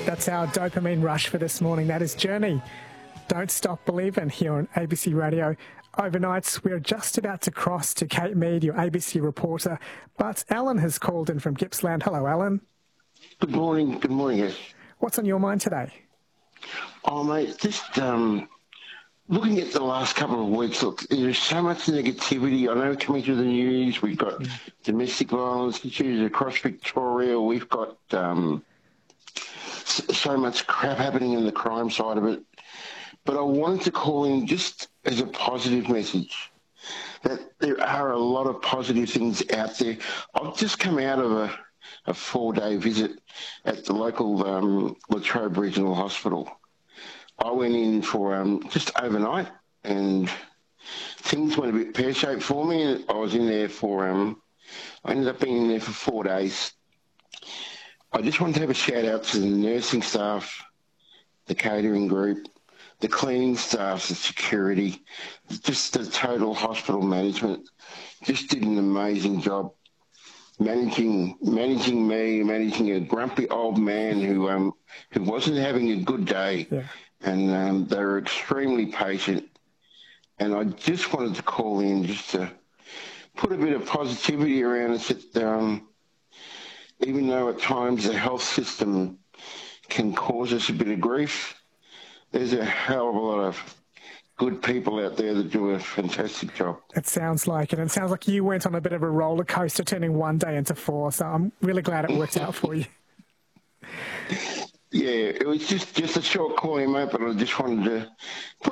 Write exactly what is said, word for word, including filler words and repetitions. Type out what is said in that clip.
That's our dopamine rush for this morning. That is Journey. Don't Stop Believin' here on A B C Radio. Overnights, we're just about to cross to Kate Mead, your A B C reporter, but Alan has called in from Gippsland. Hello, Alan. Good morning. Good morning, yes. What's on your mind today? Oh, mate, just um, looking at the last couple of weeks, look, there's so much negativity. I know coming through the news, we've got mm. domestic violence issues across Victoria. We've got um, so much crap happening in the crime side of it. But I wanted to call in just as a positive message that there are a lot of positive things out there. I've just come out of a, a four-day visit at the local um, Latrobe Regional Hospital. I went in for um, just overnight and things went a bit pear-shaped for me. I was in there for, um, I ended up being in there for four days. I just wanted to have a shout-out to the nursing staff, the catering group, the cleaning staff, the security, just the total hospital management, just did an amazing job managing managing me, managing a grumpy old man who um who wasn't having a good day. Yeah. And um, they were extremely patient. And I just wanted to call in just to put a bit of positivity around us that um, even though at times the health system can cause us a bit of grief, there's a hell of a lot of good people out there that do a fantastic job. It sounds like it. And it sounds like you went on a bit of a roller coaster, turning one day into four. So I'm really glad it worked out for you. Yeah, it was just, just a short call, mate, but I just wanted to